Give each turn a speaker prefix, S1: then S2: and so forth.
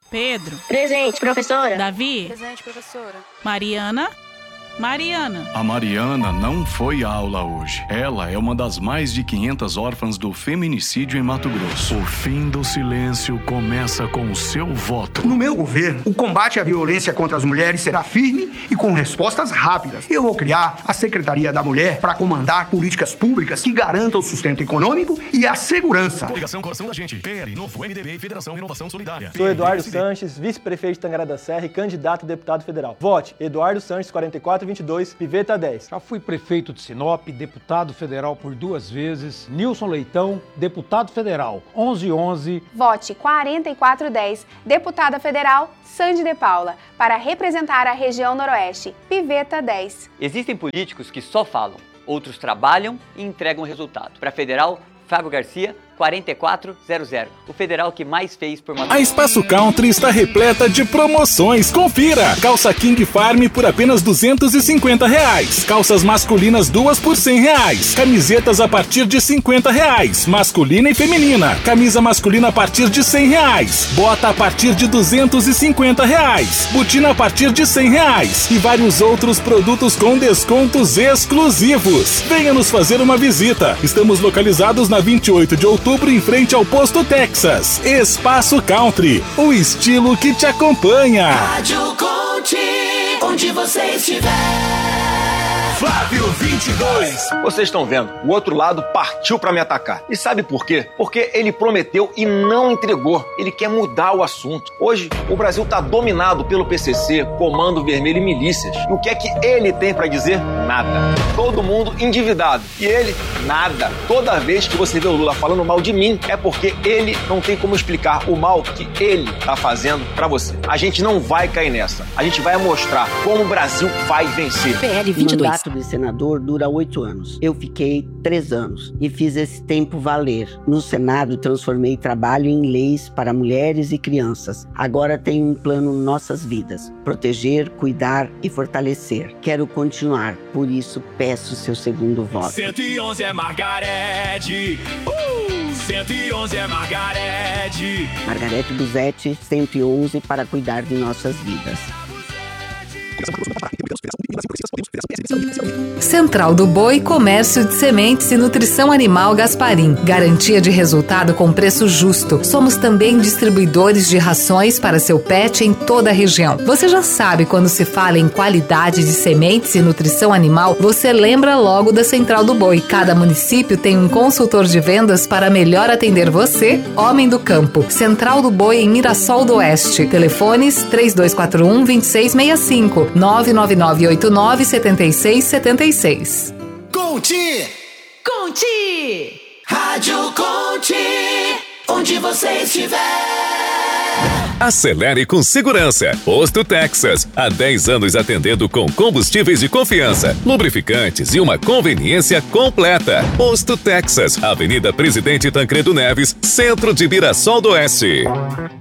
S1: Pedro.
S2: Presente, professora.
S1: Davi.
S3: Presente, professora.
S1: Mariana.
S4: A Mariana não foi à aula hoje. Ela é uma das mais de 500 órfãs do feminicídio em Mato Grosso. O fim do silêncio começa com o seu voto.
S5: No meu governo, o combate à violência contra as mulheres será firme e com respostas rápidas. Eu vou criar a Secretaria da Mulher para comandar políticas públicas que garantam o sustento econômico e a segurança.
S4: Coligação Coração da Gente, PL, Novo MDB e Federação Inovação Solidária.
S6: Sou Eduardo Sanches, vice-prefeito de Tangará da Serra e candidato a deputado federal. Vote Eduardo Sanches 4422, Piveta 10.
S7: Já fui prefeito de Sinop, deputado federal por 2 vezes. Nilson Leitão, deputado federal, 1111.
S3: Vote 4410, deputada federal, Sandy de Paula, para representar a região noroeste, Piveta 10.
S8: Existem políticos que só falam, outros trabalham e entregam resultado. Para federal, Fábio Garcia, 4400, o federal que mais fez por Mato Grosso.
S9: A Espaço Country está repleta de promoções. Confira! Calça King Farm por apenas R$250. Calças masculinas 2 por R$100. Camisetas a partir de R$50. Masculina e feminina. Camisa masculina a partir de R$100. Bota a partir de R$250. Botina a partir de R$100. E vários outros produtos com descontos exclusivos. Venha nos fazer uma visita. Estamos localizados na 28 de outubro, em frente ao Posto Texas. Espaço Country, o estilo que te acompanha.
S10: Rádio Conte, onde você estiver.
S11: Flávio 22. Vocês estão vendo, o outro lado partiu pra me atacar. E sabe por quê? Porque ele prometeu e não entregou. Ele quer mudar o assunto. Hoje, o Brasil tá dominado pelo PCC, Comando Vermelho e milícias. E o que é que ele tem pra dizer? Nada. Todo mundo endividado. E ele, nada. Toda vez que você vê o Lula falando mal de mim, é porque ele não tem como explicar o mal que ele tá fazendo pra você. A gente não vai cair nessa. A gente vai mostrar como o Brasil vai vencer.
S2: PL 22. O mandato de senador dura 8 anos. Eu fiquei 3 anos e fiz esse tempo valer. No Senado, transformei trabalho em leis para mulheres e crianças. Agora tenho um plano Nossas Vidas. Proteger, cuidar e fortalecer. Quero continuar, por isso peço seu segundo voto.
S10: 111 é Margarete. 111 é Margarete.
S2: Margarete Busetti, 111 para cuidar de nossas vidas.
S12: Central do Boi, Comércio de Sementes e Nutrição Animal Gasparim. Garantia de resultado com preço justo. Somos também distribuidores de rações para seu pet em toda a região. Você já sabe, quando se fala em qualidade de sementes e nutrição animal, você lembra logo da Central do Boi. Cada município tem um consultor de vendas para melhor atender você, homem do campo. Central do Boi em Mirassol do Oeste. Telefones 3241-2665, 99989-7676.
S10: Conte!
S12: Conte!
S10: Rádio Conte, onde você estiver.
S13: Acelere com segurança. Posto Texas, há 10 anos atendendo com combustíveis de confiança, lubrificantes e uma conveniência completa. Posto Texas, Avenida Presidente Tancredo Neves, centro de Mirassol do Oeste.